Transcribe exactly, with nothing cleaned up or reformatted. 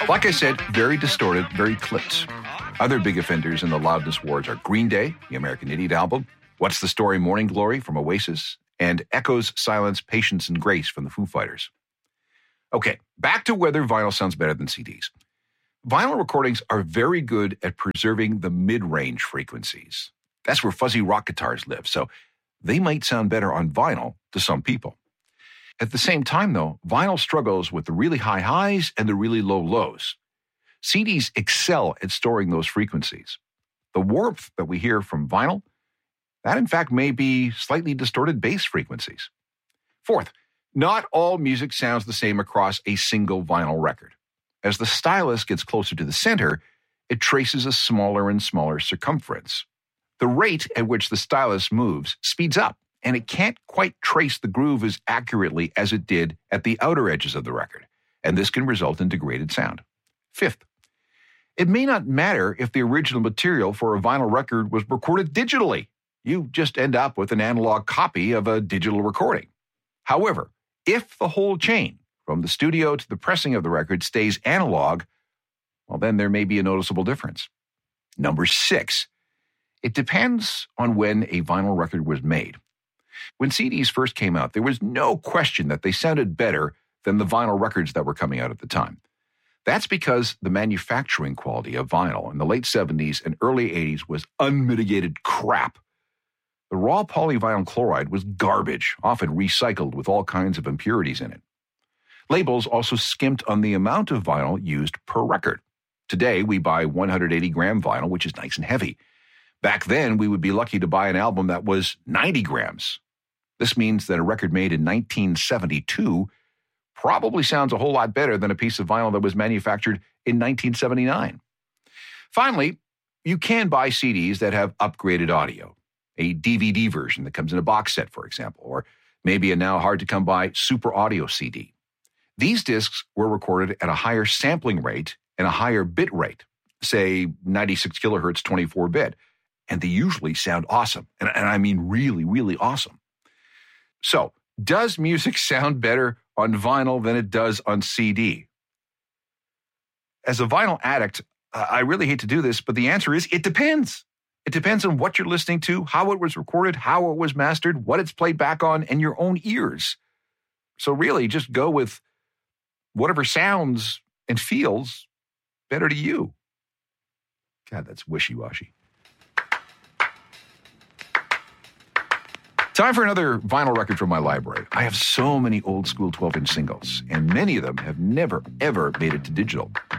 Like I said, very distorted, very clipped. Other big offenders in the loudness wars are Green Day, the American Idiot album, What's the Story, Morning Glory from Oasis, and Echoes, Silence, Patience, and Grace from the Foo Fighters. Okay, back to whether vinyl sounds better than C Ds. Vinyl recordings are very good at preserving the mid-range frequencies. That's where fuzzy rock guitars live, so they might sound better on vinyl to some people. At the same time, though, vinyl struggles with the really high highs and the really low lows. C Ds excel at storing those frequencies. The warmth that we hear from vinyl, that in fact may be slightly distorted bass frequencies. Fourth, not all music sounds the same across a single vinyl record. As the stylus gets closer to the center, it traces a smaller and smaller circumference. The rate at which the stylus moves speeds up, and it can't quite trace the groove as accurately as it did at the outer edges of the record, and this can result in degraded sound. Fifth, it may not matter if the original material for a vinyl record was recorded digitally. You just end up with an analog copy of a digital recording. However, if the whole chain, from the studio to the pressing of the record, stays analog, well, then there may be a noticeable difference. Number six, it depends on when a vinyl record was made. When C Ds first came out, there was no question that they sounded better than the vinyl records that were coming out at the time. That's because the manufacturing quality of vinyl in the late seventies and early eighties was unmitigated crap. The raw polyvinyl chloride was garbage, often recycled with all kinds of impurities in it. Labels also skimped on the amount of vinyl used per record. Today, we buy one hundred eighty gram vinyl, which is nice and heavy. Back then, we would be lucky to buy an album that was ninety grams. This means that a record made in nineteen seventy-two probably sounds a whole lot better than a piece of vinyl that was manufactured in nineteen seventy-nine. Finally, you can buy C Ds that have upgraded audio, a D V D version that comes in a box set, for example, or maybe a now hard-to-come-by super audio C D. These discs were recorded at a higher sampling rate and a higher bit rate, say ninety-six kilohertz, twenty-four bit, and they usually sound awesome, and, and I mean really, really awesome. So, does music sound better on vinyl than it does on C D? As a vinyl addict, I really hate to do this, but the answer is it depends. It depends on what you're listening to, how it was recorded, how it was mastered, what it's played back on, and your own ears. So really, just go with whatever sounds and feels better to you. God, that's wishy-washy. Time for another vinyl record from my library. I have so many old school twelve inch singles, and many of them have never, ever made it to digital.